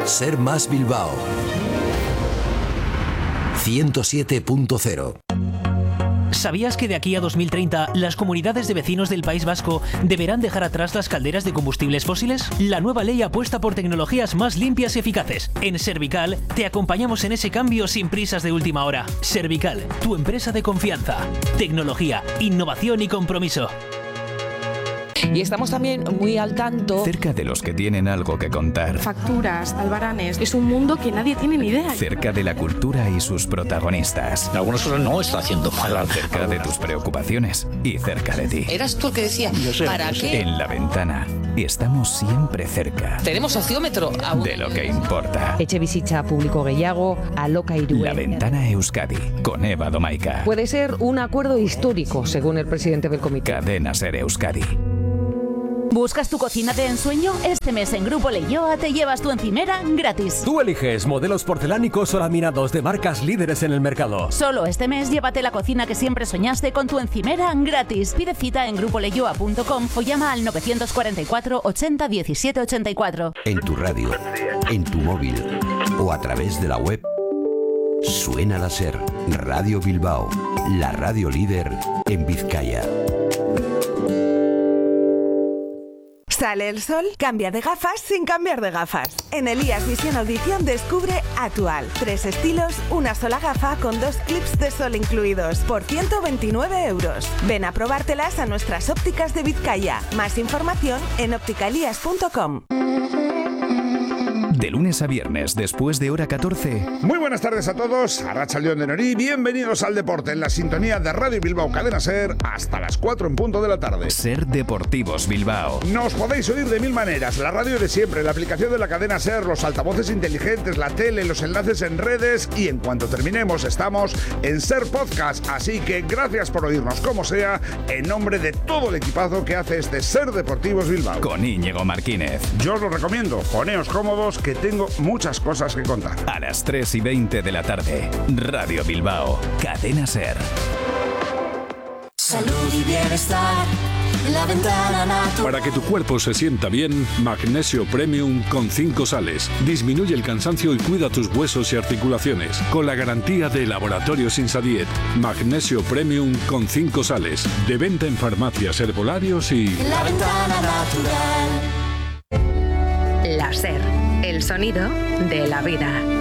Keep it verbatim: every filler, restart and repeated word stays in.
Ser Más Bilbao ciento siete punto cero. ¿Sabías que de aquí a dos mil treinta las comunidades de vecinos del País Vasco deberán dejar atrás las calderas de combustibles fósiles? La nueva ley apuesta por tecnologías más limpias y eficaces. En Servical te acompañamos en ese cambio sin prisas de última hora. Servical, tu empresa de confianza. Tecnología, innovación y compromiso. Y estamos también muy al tanto. Cerca de los que tienen algo que contar. Facturas, albaranes. Es un mundo que nadie tiene ni idea. Cerca de la cultura y sus protagonistas. Algunas cosas no está haciendo mal. Cerca de tus preocupaciones y cerca de ti. Eras tú el que decía, ¿para qué? En La Ventana estamos siempre cerca. Tenemos sociómetro. Aún. De lo que importa. Etxebizitza publiko gehiago, alokairu. La Ventana Euskadi, con Eva Domaica. Puede ser un acuerdo histórico, según el presidente del comité. Cadena Ser Euskadi. ¿Buscas tu cocina de ensueño? Este mes en Grupo Leioa te llevas tu encimera gratis. Tú eliges modelos porcelánicos o laminados de marcas líderes en el mercado. Solo este mes llévate la cocina que siempre soñaste con tu encimera gratis. Pide cita en grupo leioa punto com o llama al nueve cuatro cuatro, ochenta, diecisiete ochenta y cuatro. En tu radio, en tu móvil o a través de la web. Suena la Ser, Radio Bilbao, la radio líder en Vizcaya. Sale el sol, cambia de gafas sin cambiar de gafas. En Elías Visión Audición descubre Atual. Tres estilos, una sola gafa con dos clips de sol incluidos. Por ciento veintinueve euros. Ven a probártelas a nuestras ópticas de Vizcaya. Más información en ópticalías punto com. De lunes a viernes, después de hora catorce. Muy buenas tardes a todos. Arratsaldeon denori. Bienvenidos al deporte en la sintonía de Radio Bilbao Cadena Ser hasta las cuatro en punto de la tarde. Ser Deportivos Bilbao. Nos podéis oír de mil maneras. La radio de siempre, la aplicación de la cadena Ser, los altavoces inteligentes, la tele, los enlaces en redes y en cuanto terminemos estamos en Ser Podcast. Así que gracias por oírnos como sea en nombre de todo el equipazo que hace este Ser Deportivos Bilbao. Con Íñigo Martínez. Yo os lo recomiendo. Poneos cómodos que tengo muchas cosas que contar. A las tres y veinte de la tarde, Radio Bilbao, Cadena Ser. Salud y bienestar, La Ventana natural. Para que tu cuerpo se sienta bien, Magnesio Premium con cinco sales. Disminuye el cansancio y cuida tus huesos y articulaciones. Con la garantía de Laboratorios Insadiet. Magnesio Premium con cinco sales. De venta en farmacias, herbolarios y... La Ventana natural. La Ser, el sonido de la vida.